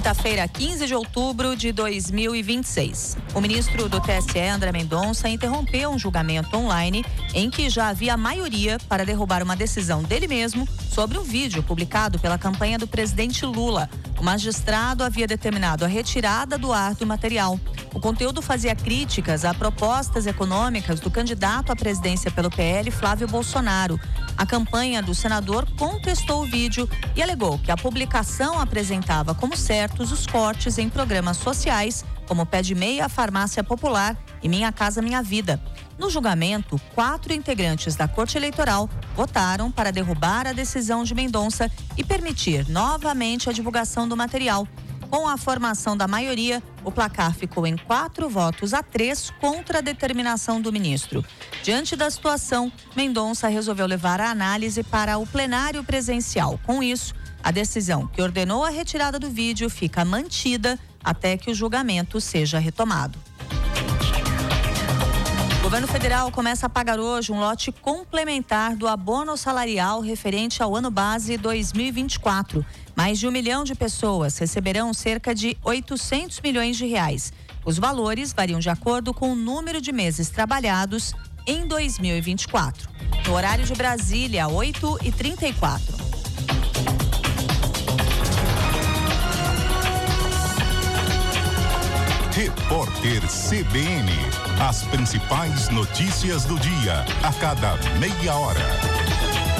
Quinta-feira, 15 de outubro de 2026. O ministro do TSE, André Mendonça, interrompeu um julgamento online em que já havia maioria para derrubar uma decisão dele mesmo sobre um vídeo publicado pela campanha do presidente Lula. O magistrado havia determinado a retirada do ar do material. O conteúdo fazia críticas a propostas econômicas do candidato à presidência pelo PL, Flávio Bolsonaro. A campanha do senador contestou o vídeo e alegou que a publicação apresentava como certos os cortes em programas sociais, como Pé de Meia, Farmácia Popular e Minha Casa Minha Vida. No julgamento, 4 integrantes da Corte Eleitoral votaram para derrubar a decisão de Mendonça e permitir novamente a divulgação do material. Com a formação da maioria, o placar ficou em 4-3 contra a determinação do ministro. Diante da situação, Mendonça resolveu levar a análise para o plenário presencial. Com isso, a decisão que ordenou a retirada do vídeo fica mantida até que o julgamento seja retomado. O governo federal começa a pagar hoje um lote complementar do abono salarial referente ao ano base 2024. Mais de 1 milhão de pessoas receberão cerca de 800 milhões de reais. Os valores variam de acordo com o número de meses trabalhados em 2024. No horário de Brasília, 8h34. Repórter CBN. As principais notícias do dia, a cada meia hora.